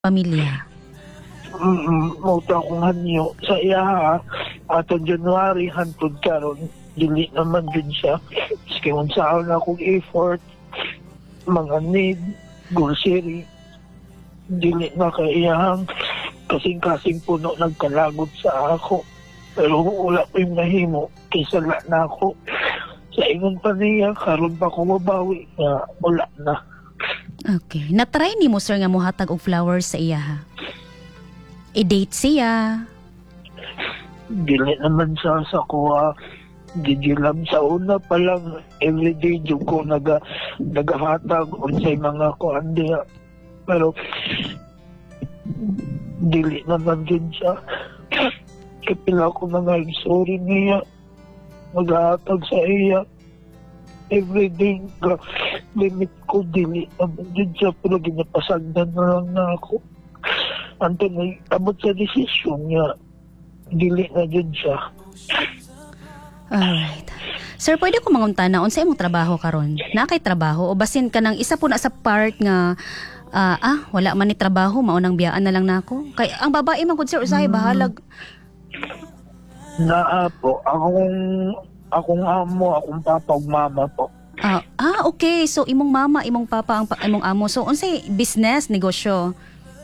pamilya. Mauta akong hanyo sa iya ha. Atong January hantod karon dili naman din siya. Sige unsaon na akong effort, mga need, grocery, dili na kaiyahang kasing-kasing puno nagkalagod sa ako. Pero wala ko yung nahimo, kisala na ako. Sa ingon pa niya, karon pa ko mabawi nga wala na. Okay. Na-try ni mo, sir, nga muhatag og flowers sa iya, ha? I-date siya. Dili naman siya sa kuha. Gigilam sa una pa lang, everyday yung ko nagahatag o sa mga kuhan diya. Pero, dili naman din siya. Kapila ko na nga, sorry niya. Nagahatag sa iya. Everyday, limit ko, dili naman din siya. Pero ginapasagdan na lang na ako. Anto na, abot sa desisyon niya. Dili na din siya. Alright. Sir, pwede ko manguntana unsa imong trabaho karon? Na kay trabaho o basin ka ng isa po na sa part nga wala man ni trabaho, maunang biyaan na lang nako. Kay ang babae man gud sir usahay bahalag. Naa po, akong amo, akong papa ug mama po. Okay. So imong mama, imong papa, imong amo. So unsay business, negosyo?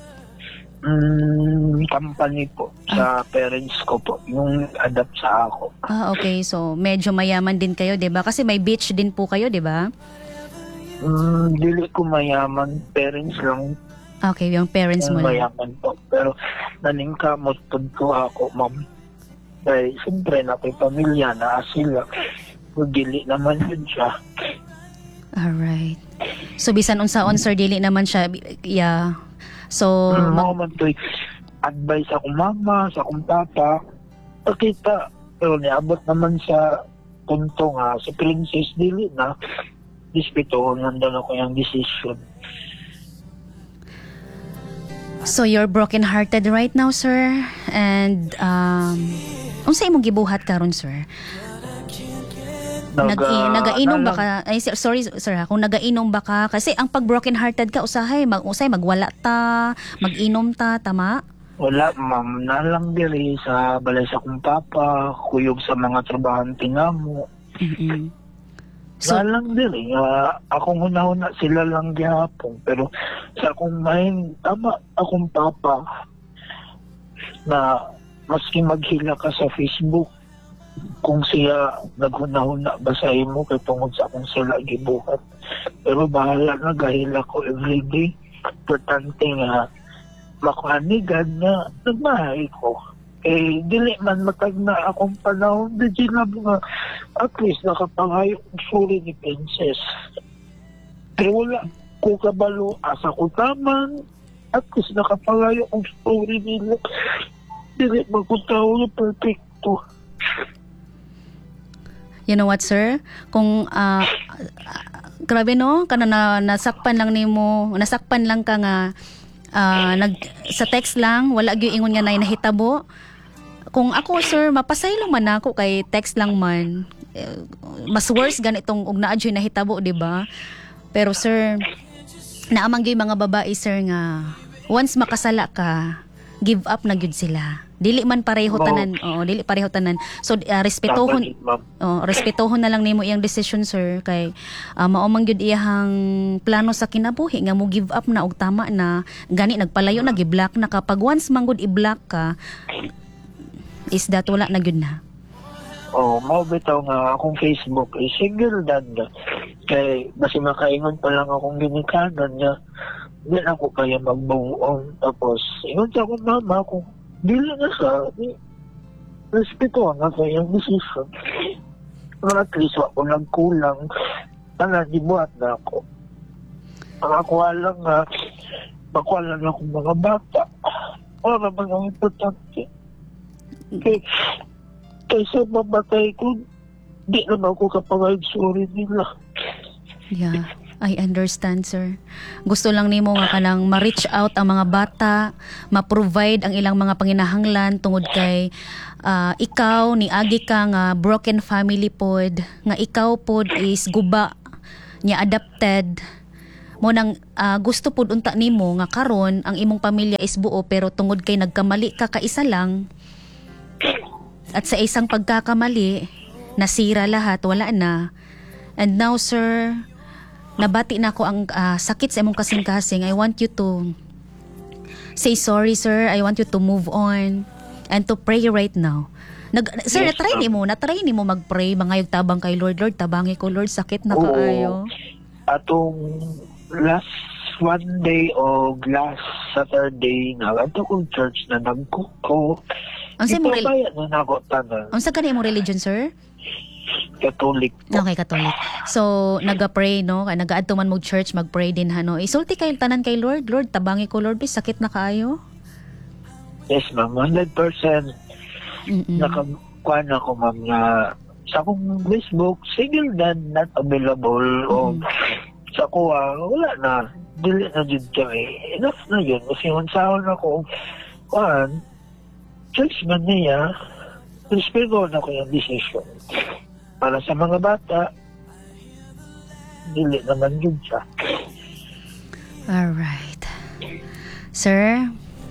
Company po sa parents ko po, yung adapt sa ako. Okay. So medyo mayaman din kayo, 'di ba? Kasi may beach din po kayo, 'di ba? Dili ko mayaman, parents lang. Okay, yung parents mo lang. Mayaman po. Pero naningkamot ko ako, ma'am. Kaya siyempre na kay pamilya na sila. Dili naman yun siya. Alright. So bisan unsaon sir, dili naman siya So, man to advice akong mama, sa akong papa. Pakita, pero niabot naman sa punto nga, si Princess dili na, dispitoon nandun ako yung decision. So, you're broken-hearted right now, sir? And, unsa imong gibuhat karon sir? Nagainom ba ka? Ay, sorry sir, kung nagainom ba ka? Kasi ang pag broken hearted ka usahay magwala ta, mag-inom ta, tama? Wala ma'am, nalang diri sa balay sa kong papa, kuyog sa mga trabahante nga mo. So, nalang diri, akong hunahuna sila lang gihapon. Pero sa akong mind, tama akong papa na maski maghila ka sa Facebook, kung siya naghuna-huna ba sa imo kay tungod sa akong sila gibuhat. Pero bahala na gahila ko everyday. Importante nga makuhanigan na nagmahay ko. Dili man matag na akong panahon na ginab nga at least nakapangayo kong suri ni Princess. Pero wala ko kabalo asa ko taman at least nakapangayo kong suri nila. Dili magkuntaw yung perfecto. You know what, sir? Kung grabe no, kana nasakpan lang ka nga sa text lang, wala gyud ingon nga nay nahitabo. Kung ako, sir, mapasaylo man ako kay text lang man. Mas worse ganitong ug naa gyud nahitabo, di ba? Pero sir, naamang gyud mga babae, sir, nga once makasala ka, give up na gyud sila. Dili man pareho tanan. Dili pareho tanan. So respetuhon na lang nimo iyang decision, sir, kay mao man gyud iyang plano sa kinabuhi nga mo give up na og tama na gani nagpalayo na gi-block na kapag once man gud i-block ka is that wala na gyud na. Mao bitaw nga akong Facebook single dad na. Kay basi makaingon pa lang akong ginikanan niya. Di ako kaya magbuong. Tapos ingon sa akong mama kung dili na sa respeto nga sa iyong decision. Pero at least ako nagkulang na dibuhat na ako. Ang ako lang nga makuha lang akong mga bata. Para mga importante. Kaysa mamatay ko, di naman ako kapangayag sorry nila. Yeah. I understand, sir. Gusto lang nimo nga kanang ma-reach out ang mga bata, ma-provide ang ilang mga panginahanglan tungod kay ikaw ni agi ka nga broken family pod, nga ikaw pod is guba nya adopted. mo nang gusto pud unta nimo nga karon ang imong pamilya is buo pero tungod kay nagkamali ka kaisa lang at sa isang pagkakamali nasira lahat, wala na. And now sir, nabati na ko ang sakit sa imong kasing-kasing. I want you to say sorry sir. I want you to move on and to pray right now. Sir, Yes, natry ni mo mag-pray, mangayog tabang kay Lord. Lord, tabangi ko Lord, sakit na Oo. kaayo. Atong last one day o last Saturday na ato kong church na nag-cook ko. Ang sa imong Ipapaya na nako tanan. ang sa kanay imong religion sir? Catholic po. Okay, Catholic. So, naga-pray, no? Nagaadto man mo church, mag-pray din, ha, no? Isulti kayo tanan kay Lord. Lord, tabangi ko, Lord, please, sakit na kaayo. Yes, ma'am. 100%. Mm-mm. Nakakuha na ko, ma'am, na sa akong Facebook, single na not available. O sa kuha, wala na. Dili na dyan kami. Enough na yun. Kasi mansahon ako, church man niya, respeto na ko yung decision. Para sa mga bata, dili naman yun siya. Alright. Sir,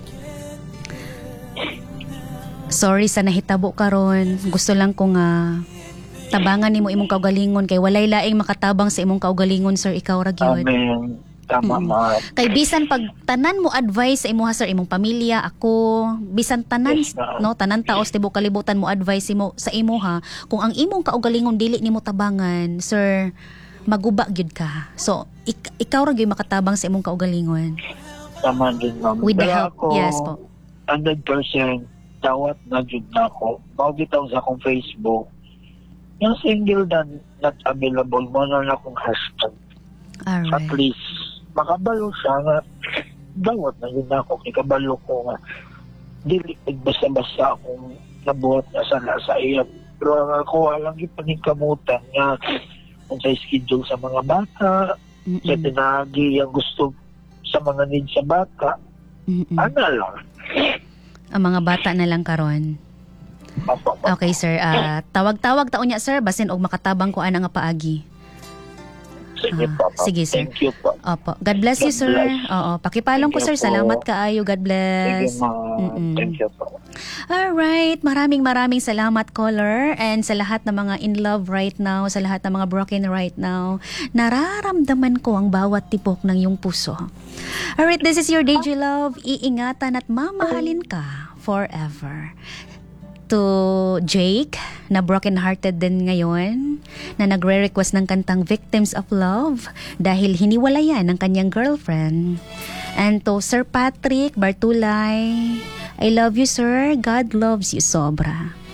sorry sa nahitabo karon. Gusto lang ko nga tabangan nimo imong kaugalingon kay walay laing makatabang sa imong kaugalingon sir, ikaw ra gyud. Amen. Tama, ma'am. Kay bisan pag tanan mo advice sa imuha sir, imong pamilya, ako, bisan tanan Yes, ma'am. no, tanan taos tibuok kalibutan mo advice mo sa imuha, kung ang imong kaugalingon dili nimo tabangan, sir, maguba gyud ka. So ikaw ra gyud makatabang sa imong kaugalingon. Tama din, ma'am. With the Pero help, ako, yes po. 100% tawat na jud na ako. Mawagitaw sa akong Facebook. Yung single na not available mo na akong hashtag. At Alright. least, makabalo siya nga. Dawat na yun ako. Ikabalo ko nga. Dili, basta-basta akong nabuhat na sana sa iya. Pero ang ako, walang ipanikamutan nga kung sa schedule sa mga bata, sa Mm-mm. tinagi ang gusto sa mga needs sa bata. Mm-mm. Ano lang. Ang mga bata na lang karon. Okay sir, tawag-tawag taon niya sir, basin og makatabang ko ana nga paagi. Sige po. sige, sir. Thank you po. Opo. God bless you God sir. bless. Oo, pakipalong ko Thank sir. you po. Salamat kaayo. God Sige, bless. ma'am. Mm-mm. Thank you po. Alright, maraming salamat caller, and sa lahat ng mga in love right now, sa lahat ng mga broken right now, nararamdaman ko ang bawat tipok ng iyong puso. Alright, this is your DJ Love. Iingatan at mamahalin ka forever. To Jake, na broken-hearted din ngayon, na nagre-request ng kantang Victims of Love dahil hiniwalayan ng kanyang girlfriend. And to Sir Patrick Bartulay, I love you sir, God loves you sobra.